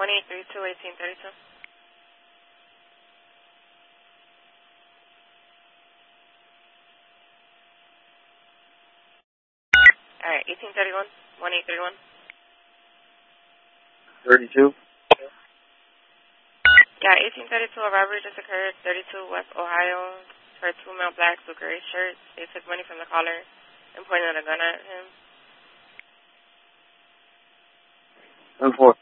1832. All right, 1831, 1831. 32. Yeah, 1832, a robbery just occurred, 32 West Ohio, for 2 male blacks with gray shirts. They took money from the caller and pointed a gun at him. 10-4.